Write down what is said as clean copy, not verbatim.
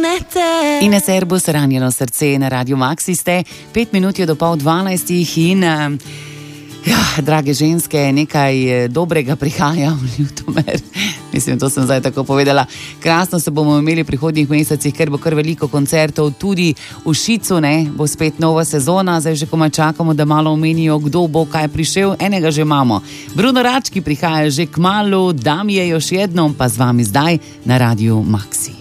Ines Erbus, Ranjeno srce na Radio Maxi ste, 5 minut je do 11:30 in drage ženske, nekaj dobrega prihaja v Ljutomer. Mislim, to sem zdaj tako povedala. Krasno se bomo imeli v prihodnjih mesecih, ker bo kar veliko koncertov, tudi v Šicu, bo spet nova sezona, zdaj že komaj čakamo, da malo omenijo, kdo bo kaj prišel, enega že imamo. Bruno Rački prihaja že kmalu, dam je još jednom, pa z vami zdaj na Radio Maxi.